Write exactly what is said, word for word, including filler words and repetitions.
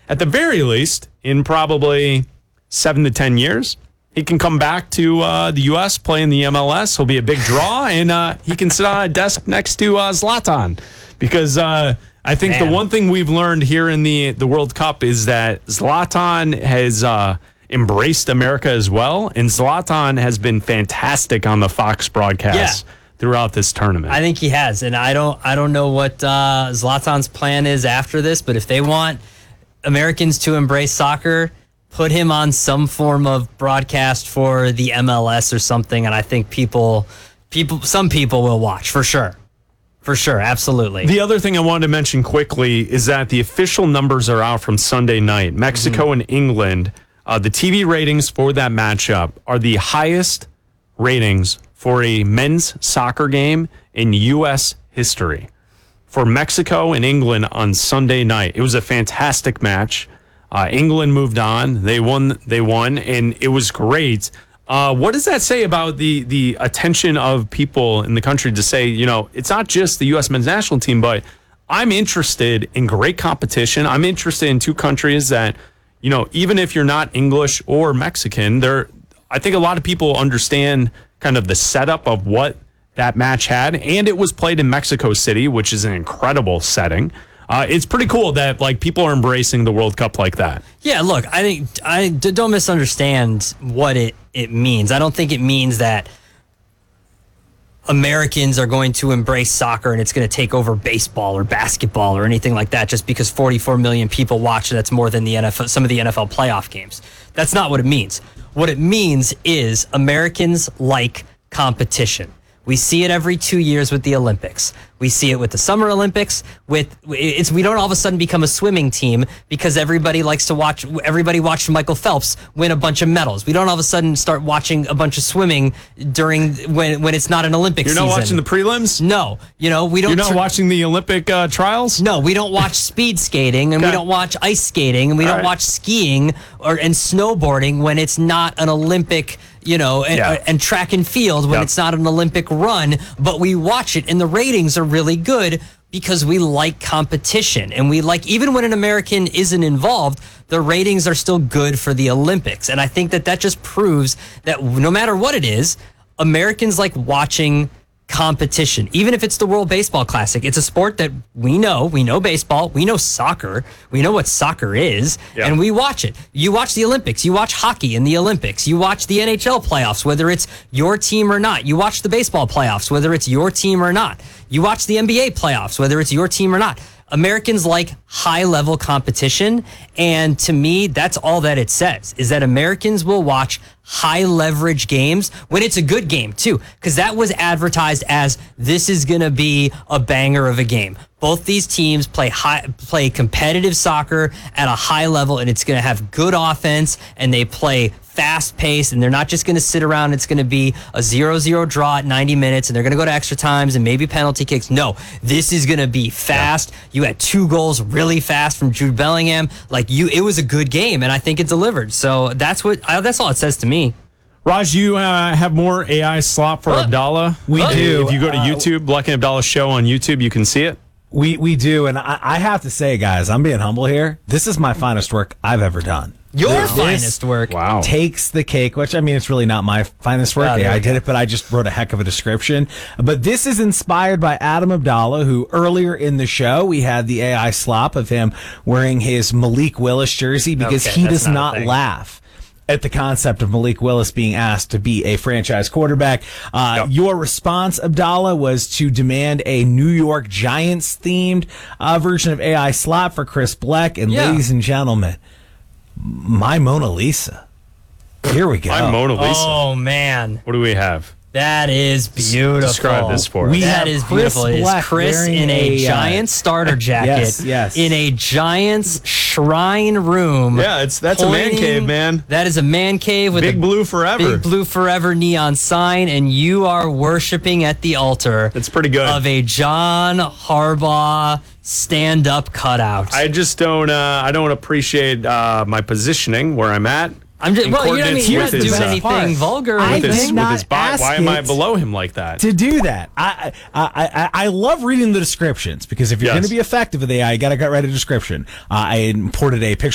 at the very least, in probably seven to ten years, he can come back to uh, the U S, play in the M L S. He'll be a big draw, and uh, he can sit on a desk next to uh, Zlatan. Because uh, I think Man. the one thing we've learned here in the, the World Cup is that Zlatan has uh, embraced America as well, and Zlatan has been fantastic on the Fox broadcast. Yeah. Throughout this tournament. I think he has, and I don't I don't know what uh, Zlatan's plan is after this, but if they want Americans to embrace soccer, put him on some form of broadcast for the M L S or something, and I think people, people, some people will watch, for sure. For sure, absolutely. The other thing I wanted to mention quickly is that the official numbers are out from Sunday night. Mexico mm-hmm. and England, uh, the T V ratings for that matchup are the highest ratings for a men's soccer game in U S history. For Mexico and England on Sunday night, it was a fantastic match. Uh, England moved on. They won. They won, and it was great. Uh, what does that say about the the attention of people in the country to say, you know, it's not just the U S men's national team, but I'm interested in great competition. I'm interested in two countries that, you know, even if you're not English or Mexican, they're, I think a lot of people understand kind of the setup of what that match had, and it was played in Mexico City, which is an incredible setting. Uh, it's pretty cool that like people are embracing the World Cup like that. Yeah, look, I think I don't misunderstand what it, it means. I don't think it means that Americans are going to embrace soccer and it's going to take over baseball or basketball or anything like that just because forty-four million people watch. That's more than the N F L, some of the N F L playoff games. That's not what it means. What it means is Americans like competition. We see it every two years with the Olympics. We see it with the Summer Olympics. With it's we don't all of a sudden become a swimming team because everybody likes to watch. Everybody watched Michael Phelps win a bunch of medals. We don't all of a sudden start watching a bunch of swimming during when when it's not an Olympic season. You're not watching the prelims? No, you know we don't. You're not tr- watching the Olympic uh, trials? No, we don't watch speed skating, and okay. we don't watch ice skating, and we all don't right. watch skiing or and snowboarding when it's not an Olympic. You know, and, yeah. and track and field when yep. it's not an Olympic run, but we watch it and the ratings are really good because we like competition. And we like, even when an American isn't involved, the ratings are still good for the Olympics. And I think that that just proves that no matter what it is, Americans like watching competition, even if it's the World Baseball Classic. It's a sport that we know. We know baseball. We know soccer. We know what soccer is, yeah. and we watch it. You watch the Olympics. You watch hockey in the Olympics. You watch the N H L playoffs, whether it's your team or not. You watch the baseball playoffs, whether it's your team or not. You watch the N B A playoffs, whether it's your team or not. Americans like high-level competition, and to me, that's all that it says, is that Americans will watch high-leverage games when it's a good game, too, because that was advertised as this is going to be a banger of a game. Both these teams play high, play competitive soccer at a high level, and it's going to have good offense, and they play fast-paced, and they're not just going to sit around. It's going to be a zero zero draw at ninety minutes, and they're going to go to extra times and maybe penalty kicks. No, this is going to be fast. Yeah. You had two goals really fast from Jude Bellingham. Like you, it was a good game, and I think it delivered. So that's what I, that's all it says to me. Raj, you uh, have more A I slop for uh, Abdallah? We uh, do. If you go to YouTube, Lucky Abdallah Show on YouTube, you can see it. We we do, and I, I have to say, guys, I'm being humble here. This is my finest work I've ever done. Your this finest work. Wow. Takes the cake, which, I mean, it's really not my finest work. Oh, yeah, I did it, but I just wrote a heck of a description. But this is inspired by Adam Abdallah, who earlier in the show, we had the A I slop of him wearing his Malik Willis jersey because okay, he does not, not laugh at the concept of Malik Willis being asked to be a franchise quarterback. Uh, yep. Your response, Abdallah, was to demand a New York Giants-themed uh, version of A I slop for Chris Bleck. And yeah. ladies and gentlemen, my Mona Lisa. Here we go. My Mona Lisa. Oh, man. What do we have? That is beautiful. Describe this for us. We that is Chris beautiful. It is Chris in a, a Giants starter jacket. yes, yes. In a Giants shrine room. Yeah, it's that's pointing, a man cave, man. That is a man cave with Big a Blue Forever. Big Blue Forever neon sign, and you are worshiping at the altar. That's pretty good. Of a John Harbaugh stand-up cutout. I just don't. Uh, I don't appreciate uh, my positioning where I'm at. I'm just, well, you know what I mean? You're not doing his, anything uh, vulgar. I with his, did not with his body. Why am I below him like that? To do that. I I, I, I love reading the descriptions because if you're yes. going to be effective with A I, you got to get right a description. Uh, I imported a picture